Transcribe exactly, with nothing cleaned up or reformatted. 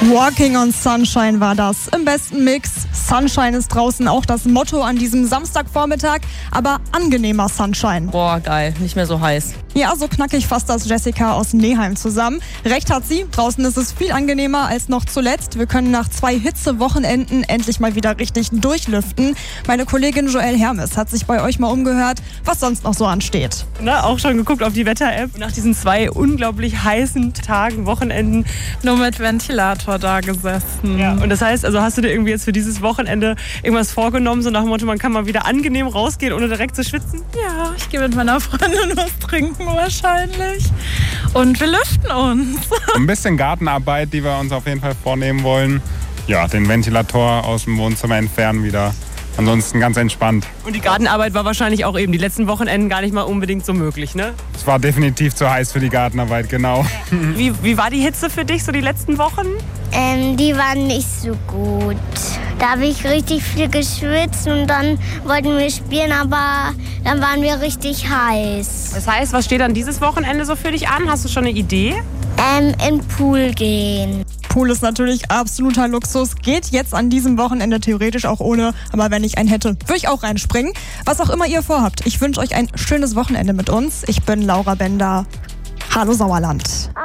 Walking on Sunshine war das. Im besten Mix. Sunshine ist draußen auch das Motto an diesem Samstagvormittag, aber angenehmer Sunshine. Boah, geil, nicht mehr so heiß. Ja, so knackig fasst das Jessica aus Neheim zusammen. Recht hat sie, draußen ist es viel angenehmer als noch zuletzt. Wir können nach zwei Hitzewochenenden endlich mal wieder richtig durchlüften. Meine Kollegin Joelle Hermes hat sich bei euch mal umgehört, was sonst noch so ansteht. Na, auch schon geguckt auf die Wetter-App nach diesen zwei unglaublich heißen Tagen, Wochenenden. Nur mit Ventilator da gesessen. Ja, und das heißt, also hast du dir irgendwie jetzt für dieses Wochenende irgendwas vorgenommen, so nach dem Motto, man kann mal wieder angenehm rausgehen, ohne direkt zu schwitzen? Ja, ich gehe mit meiner Freundin was trinken wahrscheinlich. Und wir lüften uns. Ein bisschen Gartenarbeit, die wir uns auf jeden Fall vornehmen wollen. Ja, den Ventilator aus dem Wohnzimmer entfernen wieder. Ansonsten ganz entspannt. Und die Gartenarbeit war wahrscheinlich auch eben die letzten Wochenenden gar nicht mal unbedingt so möglich, ne? Es war definitiv zu heiß für die Gartenarbeit, genau. Wie, wie war die Hitze für dich so die letzten Wochen? Ähm, die waren nicht so gut. Da habe ich richtig viel geschwitzt und dann wollten wir spielen, aber dann waren wir richtig heiß. Das heißt, was steht dann dieses Wochenende so für dich an? Hast du schon eine Idee? Ähm, in den Pool gehen. Pool ist natürlich absoluter Luxus, geht jetzt an diesem Wochenende theoretisch auch ohne, aber wenn ich einen hätte, würde ich auch reinspringen. Was auch immer ihr vorhabt, ich wünsche euch ein schönes Wochenende mit uns. Ich bin Laura Bender. Hallo Sauerland.